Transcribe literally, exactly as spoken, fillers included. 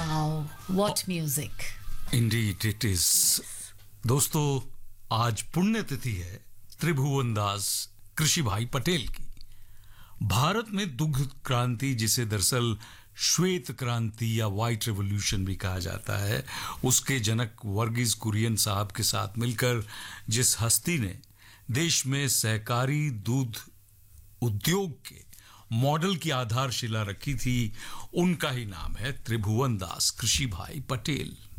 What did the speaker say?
Wow, what music. Indeed it is. दोस्तों, आज पुण्यतिथि है त्रिभुवन दास कृषि भाई पटेल की। भारत में दुग्ध क्रांति, जिसे दरअसल श्वेत क्रांति या व्हाइट रेवोल्यूशन भी कहा जाता है, उसके जनक वर्गीज कुरियन साहब के साथ मिलकर जिस हस्ती ने देश में सहकारी दूध उद्योग के मॉडल की आधारशिला रखी थी, उनका ही नाम है त्रिभुवन दास कृषि भाई पटेल।